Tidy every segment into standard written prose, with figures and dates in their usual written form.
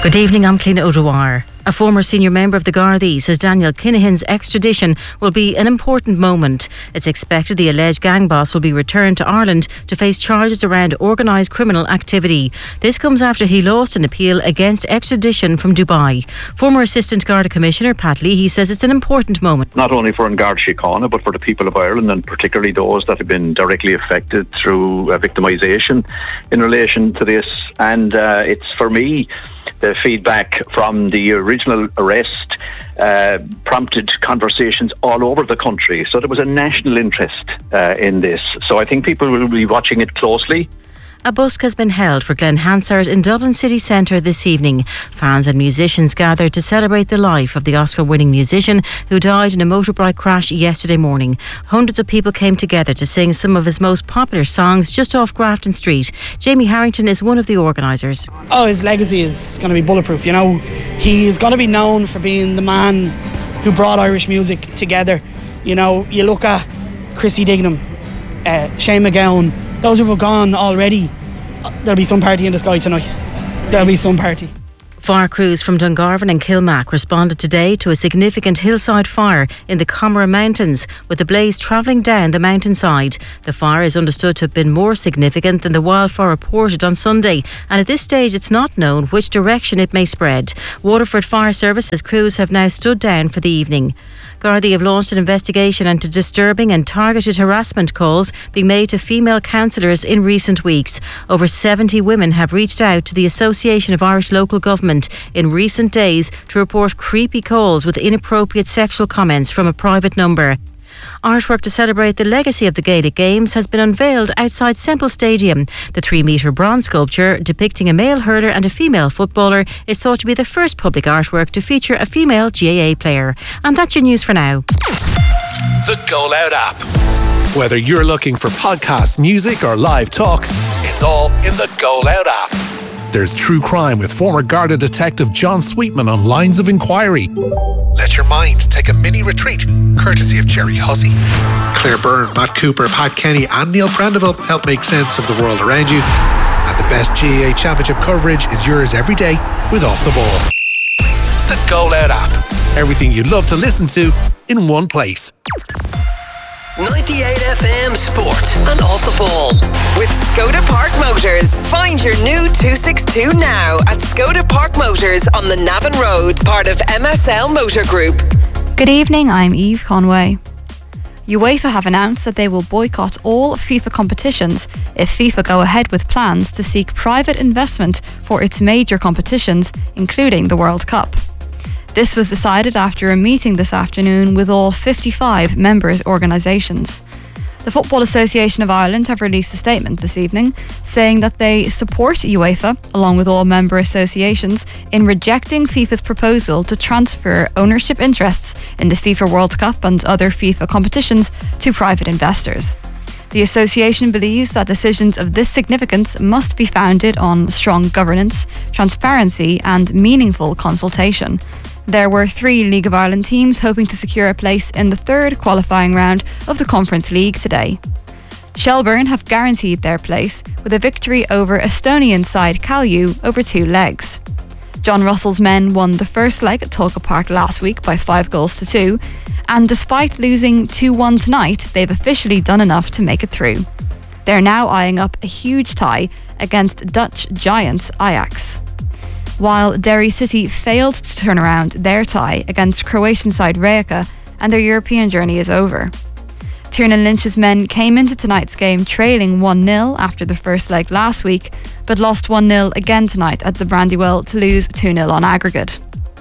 Good evening, I'm Cliona O'Dwyer. A former senior member of the Gardaí says Daniel Kinahan's extradition will be an important moment. It's expected the alleged gang boss will be returned to Ireland to face charges around organised criminal activity. This comes after he lost an appeal against extradition from Dubai. Former Assistant Garda Commissioner Pat Leahy says it's an important moment. Not only for An Garda Síochána, but for the people of Ireland, and particularly those that have been directly affected through victimisation in relation to this. And it's, for me, the feedback from the original arrest prompted conversations all over the country. So there was a national interest in this. So I think people will be watching it closely. A busk has been held for Glen Hansard in Dublin city centre this evening. Fans and musicians gathered to celebrate the life of the Oscar-winning musician who died in a motorbike crash yesterday morning. Hundreds of people came together to sing some of his most popular songs just off Grafton Street. Jamie Harrington is one of the organisers. His legacy is going to be bulletproof. You know, he's going to be known for being the man who brought Irish music together. You know, you look at Chrissy Dignam, Shane MacGowan, those who have gone already. There'll be some party in the sky tonight. There'll be some party. Fire crews from Dungarvan and Kilmac responded today to a significant hillside fire in the Comera Mountains, with the blaze travelling down the mountainside. The fire is understood to have been more significant than the wildfire reported on Sunday, and at this stage it's not known which direction it may spread. Waterford Fire Services crews have now stood down for the evening. Gardaí have launched an investigation into disturbing and targeted harassment calls being made to female councillors in recent weeks. Over 70 women have reached out to the Association of Irish Local Government in recent days to report creepy calls with inappropriate sexual comments from a private number. Artwork to celebrate the legacy of the Gaelic Games has been unveiled outside Semple Stadium. The 3-metre bronze sculpture depicting a male hurler and a female footballer is thought to be the first public artwork to feature a female GAA player. And that's your news for now. The Go Loud app. Whether you're looking for podcasts, music or live talk, it's all in the Go Loud app. There's true crime with former Garda detective John Sweetman on Lines of Inquiry. Let your mind take a mini retreat, courtesy of Jerry Hussey. Claire Byrne, Matt Cooper, Pat Kenny and Neil Prendeville help make sense of the world around you. And the best GAA Championship coverage is yours every day with Off the Ball. The Go Loud app. Everything you love to listen to in one place. 98 FM Sport and Off the Ball with Skoda Park Motors. Find your new 262 now at Skoda Park Motors on the Navan Road, part of MSL Motor Group. Good evening, I'm Eve Conway. UEFA have announced that they will boycott all FIFA competitions if FIFA go ahead with plans to seek private investment for its major competitions, including the World Cup. This was decided after a meeting this afternoon with all 55 members' organisations. The Football Association of Ireland have released a statement this evening saying that they support UEFA, along with all member associations, in rejecting FIFA's proposal to transfer ownership interests in the FIFA World Cup and other FIFA competitions to private investors. The association believes that decisions of this significance must be founded on strong governance, transparency and meaningful consultation. There were 3 League of Ireland teams hoping to secure a place in the 3rd qualifying round of the Conference League today. Shelbourne have guaranteed their place with a victory over Estonian side Kalju over 2 legs. John Russell's men won the first leg at Tolka Park last week by 5-2, and despite losing 2-1 tonight, they've officially done enough to make it through. They're now eyeing up a huge tie against Dutch giants Ajax. While Derry City failed to turn around their tie against Croatian side Rijeka, and their European journey is over. Tiernan Lynch's men came into tonight's game trailing 1-0 after the first leg last week, but lost 1-0 again tonight at the Brandywell to lose 2-0 on aggregate.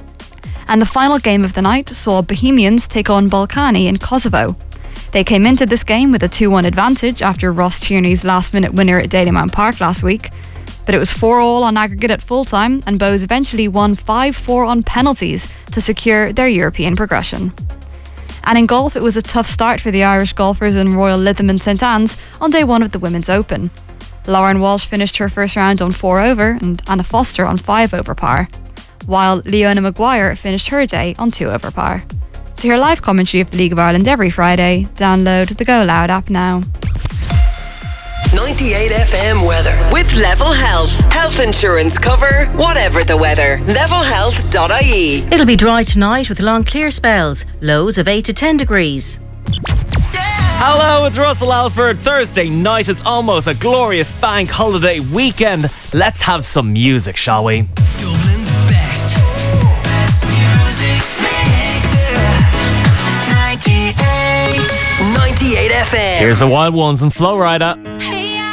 And the final game of the night saw Bohemians take on Balkany in Kosovo. They came into this game with a 2-1 advantage after Ross Tierney's last-minute winner at Dalymount Park last week. But it was 4-4 on aggregate at full-time, and Bows eventually won 5-4 on penalties to secure their European progression. And in golf, it was a tough start for the Irish golfers in Royal Lytham and St Anne's on day 1 of the Women's Open. Lauren Walsh finished her first round on 4 over and Anna Foster on 5 over par, while Leona Maguire finished her day on 2 over par. To hear live commentary of the League of Ireland every Friday, download the Go Loud app now. 98 FM weather with Level Health. Health insurance cover, whatever the weather. Levelhealth.ie. It'll be dry tonight with long clear spells. Lows of 8 to 10 degrees. Hello, it's Russell Alford. Thursday night, it's almost a glorious bank holiday weekend. Let's have some music, shall we? Dublin's best music mix. 98 98 FM. Here's the Wild Ones and Flow Rider.